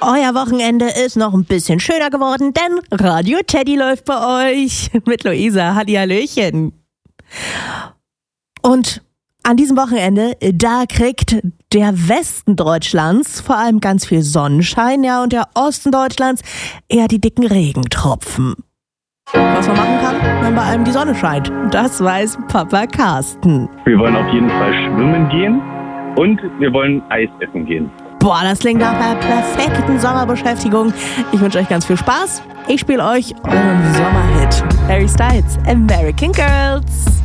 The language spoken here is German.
Euer Wochenende ist noch ein bisschen schöner geworden, denn Radio Teddy läuft bei euch mit Luisa. Hallihallöchen. Und an diesem Wochenende, da kriegt der Westen Deutschlands vor allem ganz viel Sonnenschein, ja, und der Osten Deutschlands eher die dicken Regentropfen. Was man machen kann, wenn bei allem die Sonne scheint, das weiß Papa Carsten. Wir wollen auf jeden Fall schwimmen gehen und wir wollen Eis essen gehen. Boah, das klingt nach einer perfekten Sommerbeschäftigung. Ich wünsche euch ganz viel Spaß. Ich spiele euch euren Sommerhit. Harry Styles, American Girls.